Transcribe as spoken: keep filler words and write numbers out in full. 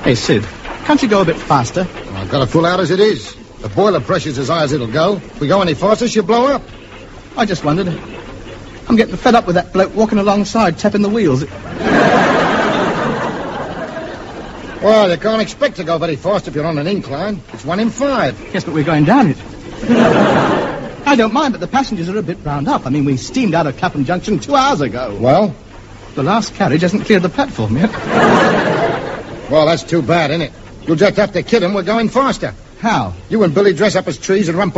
Hey, Sid, can't you go a bit faster? Well, I've got to pull out as it is. The boiler pressure's as high as it'll go. If we go any faster, she'll blow up. I just wondered. I'm getting fed up with that bloke walking alongside, tapping the wheels. Well, you can't expect to go very fast if you're on an incline. It's one in five. Yes, but we're going down it. I don't mind, but the passengers are a bit round up. I mean, we steamed out of Clapham Junction two hours ago. Well? The last carriage hasn't cleared the platform yet. Well, that's too bad, isn't it? You'll just have to kid 'em we're going faster. How? You and Billy dress up as trees and run